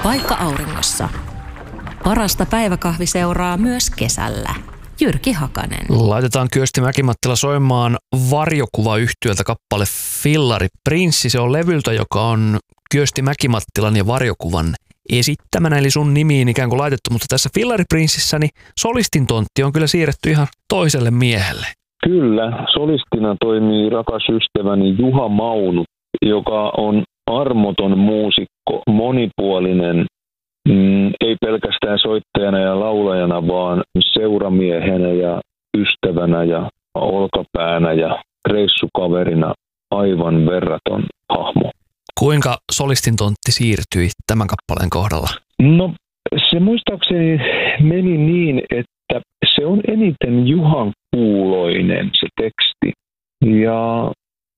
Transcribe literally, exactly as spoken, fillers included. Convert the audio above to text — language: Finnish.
Paikka auringossa. Parasta päiväkahviseuraa myös kesällä. Jyrki Hakanen. Laitetaan Kyösti Mäki-Mattila soimaan Varjokuva-yhtyöltä kappale Fillari Prinssi. Se on levyltä, joka on Kyösti Mäki-Mattilan ja Varjokuvan esittämänä, eli sun nimiin ikään kuin laitettu. Mutta tässä Fillari Prinssissä niin solistin tontti on kyllä siirretty ihan toiselle miehelle. Kyllä, solistina toimii rakas ystäväni Juha Maunu, joka on armoton muusikko, monipuolinen, mm, ei pelkästään soittajana ja laulajana, vaan seuramiehenä ja ystävänä ja olkapäänä ja reissukaverina aivan verraton hahmo. Kuinka solistin tontti siirtyi tämän kappaleen kohdalla? No se muistaakseni meni niin, että se on eniten Juhan kuuloinen se teksti. Ja